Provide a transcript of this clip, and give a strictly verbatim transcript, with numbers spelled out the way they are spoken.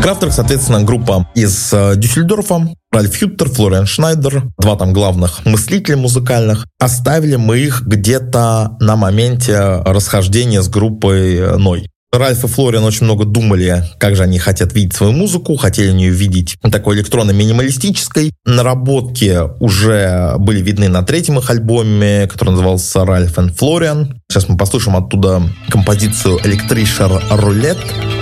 Крафтверк, соответственно, группа из Дюссельдорфа. Ральф Хюттер, Флориан Шнайдер, два там главных мыслителя музыкальных. Оставили мы их где-то на моменте расхождения с группой Ной. Ральф и Флориан очень много думали, как же они хотят видеть свою музыку, хотели ее видеть такой электронно-минималистической. Наработки уже были видны на третьем их альбоме, который назывался «Ральф и Флориан». Сейчас мы послушаем оттуда композицию «Electric Roulette».